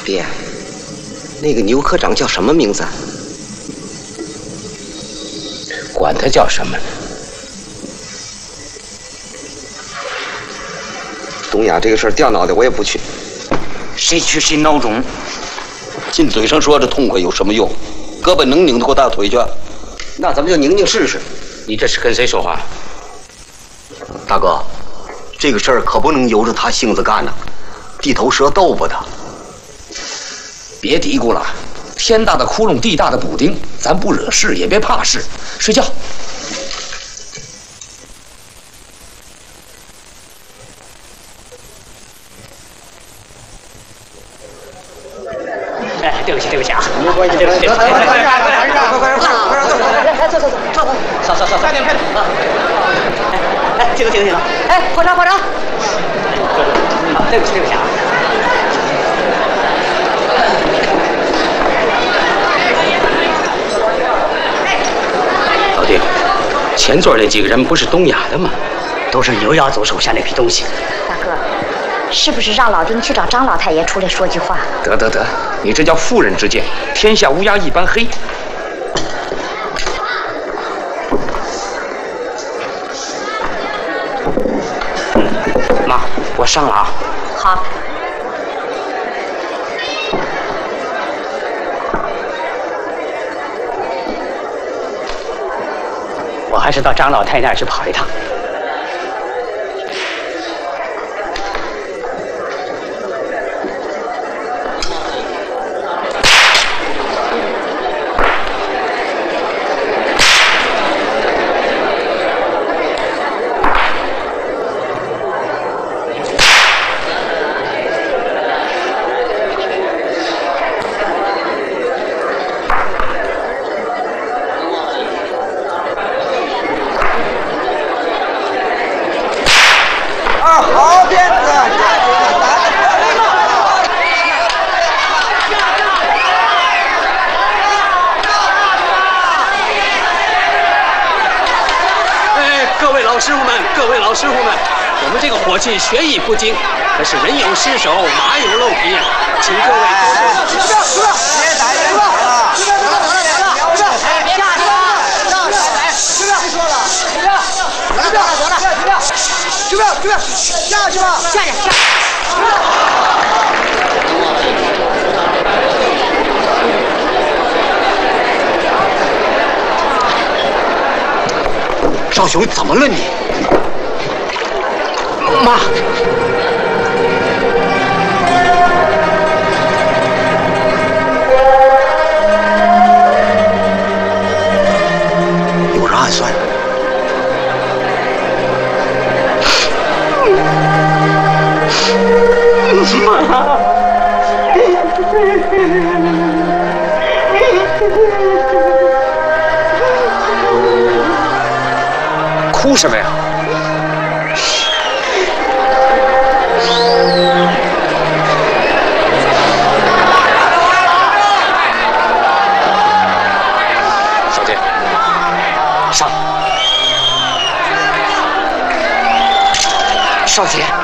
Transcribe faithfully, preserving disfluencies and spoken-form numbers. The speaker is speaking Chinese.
爹，那个牛科长叫什么名字？ 管他叫什么呢？ 东亚这个事儿掉脑袋我也不去。 谁去谁孬种。 尽嘴上说着痛快有什么用？胳膊能拧得过大腿去？ 那咱们就拧拧试试。 你这是跟谁说话？ 大哥，这个事儿可不能由着他性子干呐，地头蛇斗不他。 别嘀咕了，天大的窟窿，地大的补丁，咱不惹事也别怕事，睡觉。 哎，对不起，对不起啊！ 没关系， 对不起，对不起， 快快快快快快坐， 来坐坐坐坐坐，稍稍稍，快点快点啊！哎，停了停了停了！哎，炮长炮长！啊，对不起对不起啊！ 老弟，前座那几个人不是东亚的吗？ 都是牛妖族手下那批东西。 大哥，是不是让老丁去找张老太爷出来说句话？ 得得得，你这叫妇人之见，天下乌鸦一般黑。妈，我上了啊。 好。 我还是到张老太那儿去跑一趟。 火器学艺不精，可是人有失手，马有漏皮，请各位出去出去，别打人了，出去得了得了得了，出去，别打了，让谁来？出去，谁说了？出去，得了得了得了，出去，出去出去，下去吧， 下去下。 少雄，怎么了你？ 妈， 有人暗算。 妈，哭什么呀？少姐，